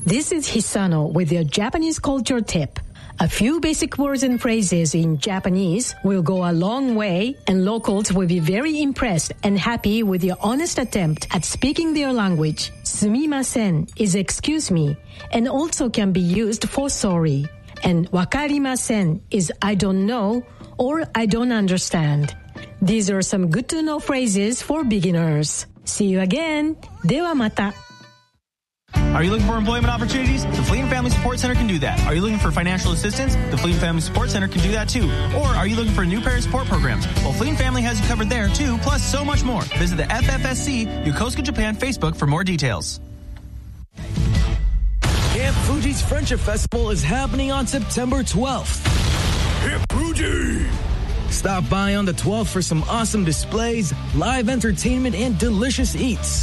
This is Hisano with your Japanese culture tip. A few basic words and phrases in Japanese will go a long way, and locals will be very impressed and happy with your honest attempt at speaking their language. Sumimasen is excuse me, and also can be used for sorry. And wakarimasen is I don't know or I don't understand. These are some good to know phrases for beginners. See you again. ではまた. Are you looking for employment opportunities? The Fleet and Family Support Center can do that. Are you looking for financial assistance? The Fleet and Family Support Center can do that too. Or are you looking for new parent support programs? Well, Fleet and Family has you covered there too, plus so much more. Visit the FFSC Yokosuka Japan Facebook for more details. Camp Fuji's Friendship Festival is happening on September 12th. Camp Fuji! Stop by on the 12th for some awesome displays, live entertainment, and delicious eats.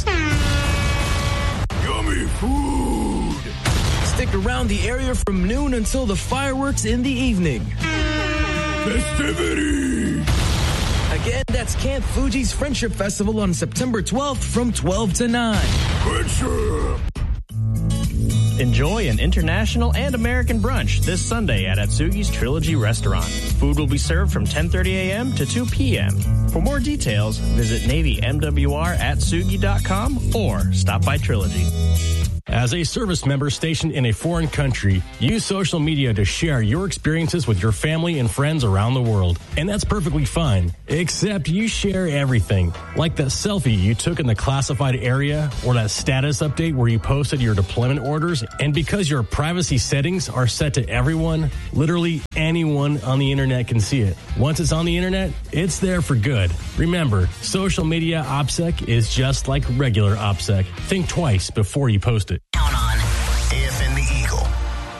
Yummy food! Stick around the area from noon until the fireworks in the evening. Festivity! Again, that's Camp Fuji's Friendship Festival on September 12th from 12 to 9. Friendship! Enjoy an international and American brunch this Sunday at Atsugi's Trilogy Restaurant. Food will be served from 10:30 a.m. to 2 p.m. For more details, visit NavyMWR@Atsugi.com or stop by Trilogy. As a service member stationed in a foreign country, use social media to share your experiences with your family and friends around the world. And that's perfectly fine, except you share everything. Like that selfie you took in the classified area, or that status update where you posted your deployment orders. And because your privacy settings are set to everyone, literally anyone on the internet can see it. Once it's on the internet, it's there for good. Remember, social media OPSEC is just like regular OPSEC. Think twice before you post it.